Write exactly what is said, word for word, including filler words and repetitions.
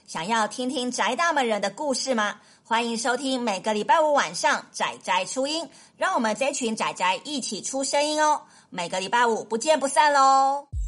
想要听听宅大们人的故事吗？欢迎收听每个礼拜五晚上宅宅出音，让我们这群宅宅一起出声音哦。每个礼拜五不见不散咯。